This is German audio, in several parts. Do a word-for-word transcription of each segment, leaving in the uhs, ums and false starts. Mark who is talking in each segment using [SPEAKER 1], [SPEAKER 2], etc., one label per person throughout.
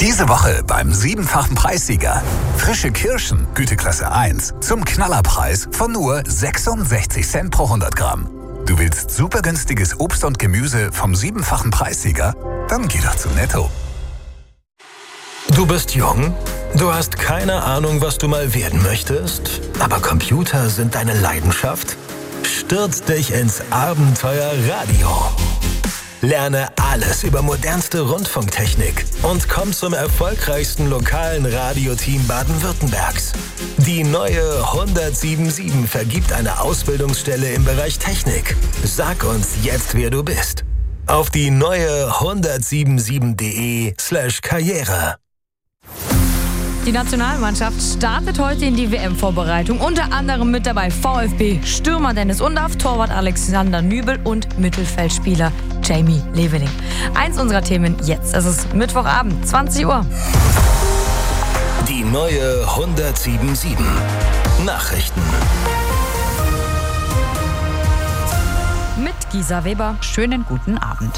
[SPEAKER 1] Diese Woche beim siebenfachen Preissieger. Frische Kirschen, Güteklasse eins, zum Knallerpreis von nur sechsundsechzig Cent pro hundert Gramm. Du willst super günstiges Obst und Gemüse vom siebenfachen Preissieger? Dann geh doch zu Netto.
[SPEAKER 2] Du bist jung? Du hast keine Ahnung, was du mal werden möchtest? Aber Computer sind deine Leidenschaft? Stürz dich ins Abenteuer Radio. Lerne alles über modernste Rundfunktechnik und komm zum erfolgreichsten lokalen Radioteam Baden-Württembergs. Die neue hundertsiebenundsiebzig vergibt eine Ausbildungsstelle im Bereich Technik. Sag uns jetzt, wer du bist. Auf die neue hundertsiebenundsiebzig.de slash Karriere.
[SPEAKER 3] Die Nationalmannschaft startet heute in die W M-Vorbereitung. Unter anderem mit dabei VfB Stürmer Dennis Undaff, Torwart Alexander Nübel und Mittelfeldspieler Jamie Leveling. Eins unserer Themen jetzt. Es ist Mittwochabend, zwanzig Uhr.
[SPEAKER 2] Die neue hundertsiebenundsiebzig. Nachrichten.
[SPEAKER 3] Mit Gisa Weber.
[SPEAKER 4] Schönen guten Abend.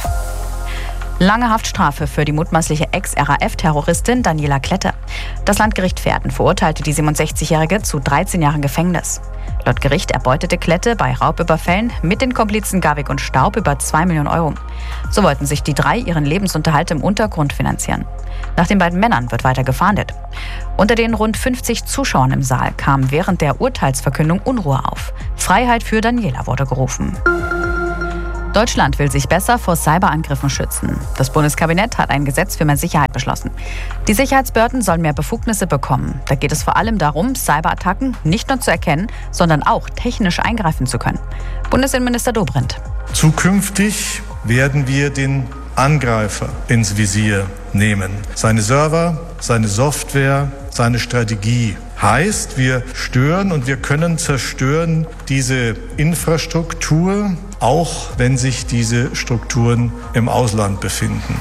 [SPEAKER 4] Lange Haftstrafe für die mutmaßliche Ex-R A F-Terroristin Daniela Klette. Das Landgericht Verden verurteilte die siebenundsechzigjährige zu dreizehn Jahren Gefängnis. Laut Gericht erbeutete Klette bei Raubüberfällen mit den Komplizen Gavik und Staub über zwei Millionen Euro. So wollten sich die drei ihren Lebensunterhalt im Untergrund finanzieren. Nach den beiden Männern wird weiter gefahndet. Unter den rund fünfzig Zuschauern im Saal kam während der Urteilsverkündung Unruhe auf. Freiheit für Daniela wurde gerufen. Deutschland will sich besser vor Cyberangriffen schützen. Das Bundeskabinett hat ein Gesetz für mehr Sicherheit beschlossen. Die Sicherheitsbehörden sollen mehr Befugnisse bekommen. Da geht es vor allem darum, Cyberattacken nicht nur zu erkennen, sondern auch technisch eingreifen zu können. Bundesinnenminister Dobrindt.
[SPEAKER 5] Zukünftig werden wir den Angreifer ins Visier nehmen. Seine Server, seine Software, seine Strategie. Heißt, wir stören und wir können zerstören diese Infrastruktur, auch wenn sich diese Strukturen im Ausland befinden.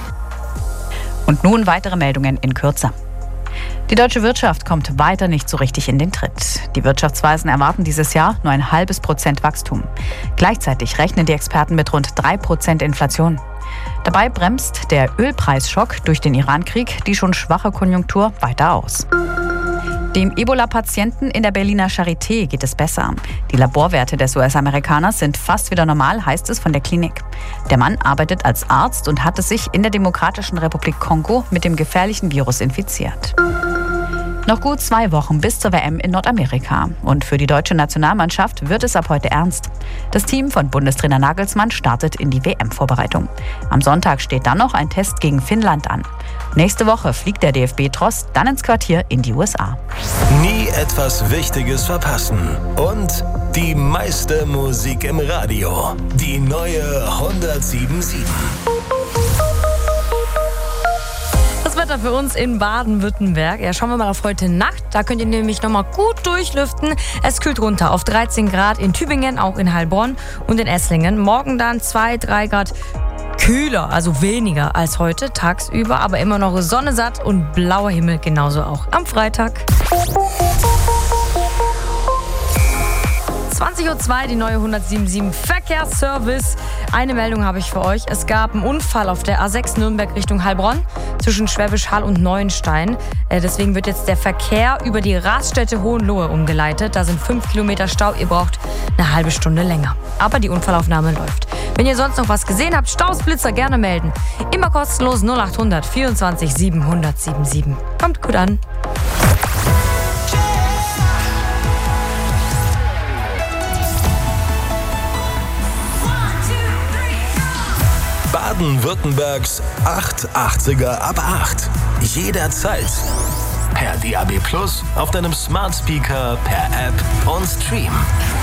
[SPEAKER 4] Und nun weitere Meldungen in Kürze. Die deutsche Wirtschaft kommt weiter nicht so richtig in den Tritt. Die Wirtschaftsweisen erwarten dieses Jahr nur ein halbes Prozent Wachstum. Gleichzeitig rechnen die Experten mit rund drei Prozent Inflation. Dabei bremst der Ölpreisschock durch den Iran-Krieg die schon schwache Konjunktur weiter aus. Dem Ebola-Patienten in der Berliner Charité geht es besser. Die Laborwerte des U S-Amerikaners sind fast wieder normal, heißt es von der Klinik. Der Mann arbeitet als Arzt und hatte sich in der Demokratischen Republik Kongo mit dem gefährlichen Virus infiziert. Noch gut zwei Wochen bis zur W M in Nordamerika. Und für die deutsche Nationalmannschaft wird es ab heute ernst. Das Team von Bundestrainer Nagelsmann startet in die W M-Vorbereitung. Am Sonntag steht dann noch ein Test gegen Finnland an. Nächste Woche fliegt der D F B-Tross dann ins Quartier in die U S A.
[SPEAKER 2] Nie etwas Wichtiges verpassen. Und die meiste Musik im Radio. Die neue hundertsiebenundsiebzig.
[SPEAKER 3] Das Wetter für uns in Baden-Württemberg. Ja, schauen wir mal auf heute Nacht. Da könnt ihr nämlich nochmal gut durchlüften. Es kühlt runter auf dreizehn Grad in Tübingen, auch in Heilbronn und in Esslingen. Morgen dann zwei, drei Grad kühler, also weniger als heute tagsüber, aber immer noch sonnesatt und blauer Himmel, genauso auch am Freitag. zwanzig Uhr zwei, die neue hundertsiebenundsiebzig Verkehrsservice. Eine Meldung habe ich für euch. Es gab einen Unfall auf der A sechs Nürnberg Richtung Heilbronn zwischen Schwäbisch Hall und Neuenstein. Äh, deswegen wird jetzt der Verkehr über die Raststätte Hohenlohe umgeleitet. Da sind fünf Kilometer Stau. Ihr braucht eine halbe Stunde länger. Aber die Unfallaufnahme läuft. Wenn ihr sonst noch was gesehen habt, Staus, Blitzer, gerne melden. Immer kostenlos null acht hundert vierundzwanzig siebenhundert siebenundsiebzig. Kommt gut an.
[SPEAKER 2] Baden-Württembergs achthundertachtziger ab acht. Jederzeit. Per D A B Plus, auf deinem Smart Speaker, per App und Stream.